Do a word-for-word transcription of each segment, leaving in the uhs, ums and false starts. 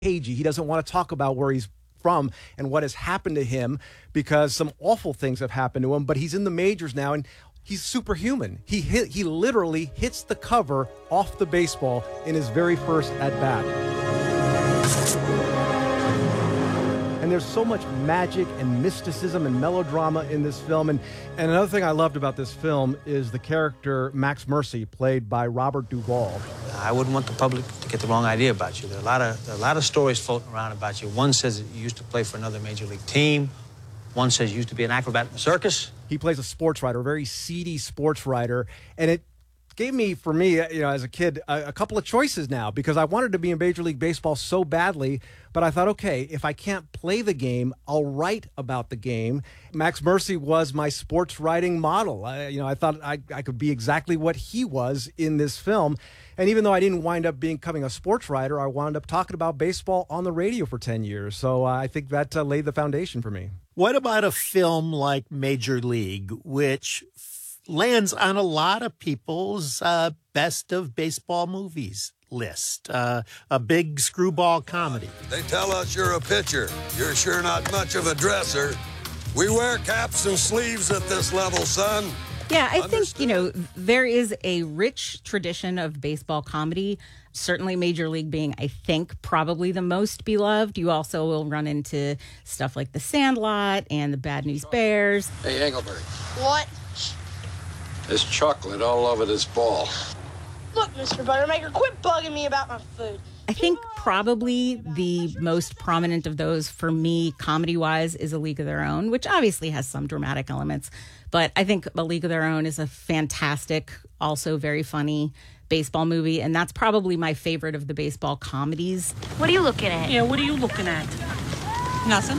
cagey. He doesn't want to talk about where he's from and what has happened to him because some awful things have happened to him, but he's in the majors now and he's superhuman. He hit, he literally hits the cover off the baseball in his very first at-bat. And there's so much magic and mysticism and melodrama in this film. And, and another thing I loved about this film is the character Max Mercy, played by Robert Duvall. I wouldn't want the public to get the wrong idea about you. There are a lot of, there are a lot of stories floating around about you. One says that you used to play for another major league team. One says you used to be an acrobat in the circus. He plays a sports writer, a very seedy sports writer. And it gave me, for me, you know, as a kid, a, a couple of choices now because I wanted to be in Major League Baseball so badly. But I thought, okay, if I can't play the game, I'll write about the game. Max Mercy was my sports writing model. I, you know, I thought I, I could be exactly what he was in this film. And even though I didn't wind up becoming a sports writer, I wound up talking about baseball on the radio for ten years. So uh, I think that uh, laid the foundation for me. What about a film like Major League, which f- lands on a lot of people's uh, best of baseball movies list? Uh, a big screwball comedy. They tell us you're a pitcher. You're sure not much of a dresser. We wear caps and sleeves at this level, son. Yeah, I think, you know, there is a rich tradition of baseball comedy, certainly Major League being, I think, probably the most beloved. You also will run into stuff like The Sandlot and The Bad News Bears. Hey, Engelbert. What? There's chocolate all over this ball. Look, Mister Buttermaker, quit bugging me about my food. I think probably the most prominent of those for me, comedy-wise, is A League of Their Own, which obviously has some dramatic elements. But I think A League of Their Own is a fantastic, also very funny baseball movie. And that's probably my favorite of the baseball comedies. What are you looking at? Yeah, what are you looking at? Nothing.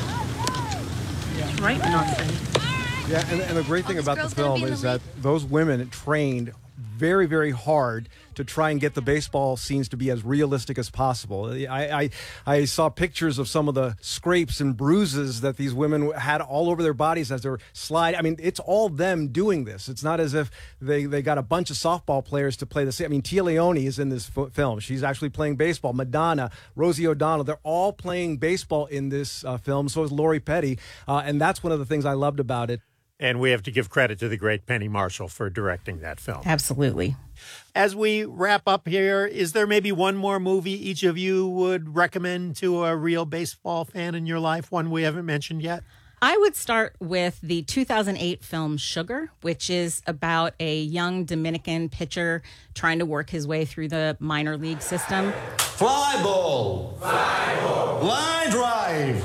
Yeah. Right? Nothing. Yeah, and, and the great thing about the film is that those women trained very, very hard to try and get the baseball scenes to be as realistic as possible. I, I I saw pictures of some of the scrapes and bruises that these women had all over their bodies as they're sliding. I mean, it's all them doing this. It's not as if they, they got a bunch of softball players to play the same. I mean, Tia Leone is in this f- film. She's actually playing baseball. Madonna, Rosie O'Donnell, they're all playing baseball in this uh, film. So is Lori Petty. Uh, and that's one of the things I loved about it. And we have to give credit to the great Penny Marshall for directing that film. Absolutely. As we wrap up here, is there maybe one more movie each of you would recommend to a real baseball fan in your life, one we haven't mentioned yet? I would start with the two thousand eight film Sugar, which is about a young Dominican pitcher trying to work his way through the minor league system. Fly ball. Fly ball. Line drive.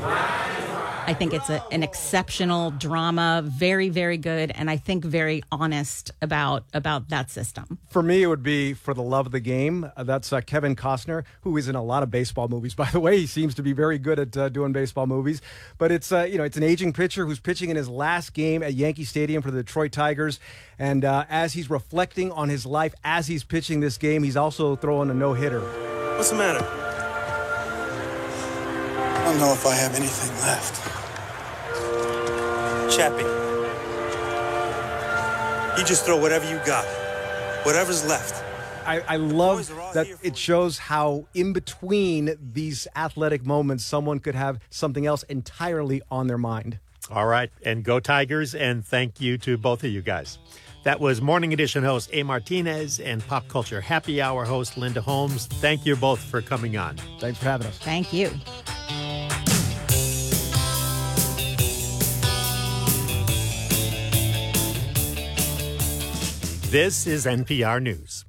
I think it's a, an exceptional drama, very, very good, and I think very honest about about that system. For me, it would be For the Love of the Game. Uh, that's uh, Kevin Costner, who is in a lot of baseball movies, by the way. He seems to be very good at uh, doing baseball movies. But it's uh, you know it's an aging pitcher who's pitching in his last game at Yankee Stadium for the Detroit Tigers. And uh, as he's reflecting on his life as he's pitching this game, he's also throwing a no-hitter. What's the matter? I don't know if I have anything left. Chappie, you just throw whatever you got, whatever's left. I, I love that it shows how in between these athletic moments, someone could have something else entirely on their mind. All right. And go Tigers. And thank you to both of you guys. That was Morning Edition host A. Martinez and Pop Culture Happy Hour host Linda Holmes. Thank you both for coming on. Thanks for having us. Thank you. This is N P R News.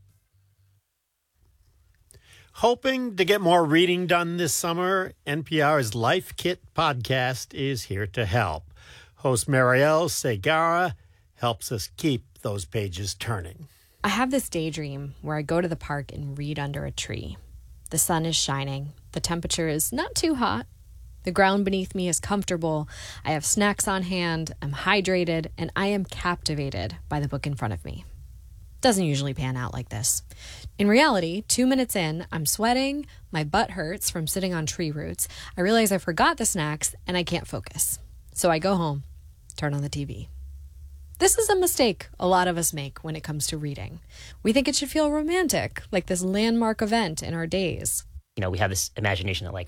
Hoping to get more reading done this summer, N P R's Life Kit podcast is here to help. Host Marielle Segara helps us keep those pages turning. I have this daydream where I go to the park and read under a tree. The sun is shining. The temperature is not too hot. The ground beneath me is comfortable. I have snacks on hand. I'm hydrated, and I am captivated by the book in front of me. Doesn't usually pan out like this. In reality, two minutes in, I'm sweating, my butt hurts from sitting on tree roots. I realize I forgot the snacks, and I can't focus. So I go home, turn on the T V. This is a mistake a lot of us make when it comes to reading. We think it should feel romantic, like this landmark event in our days. You know, we have this imagination that, like,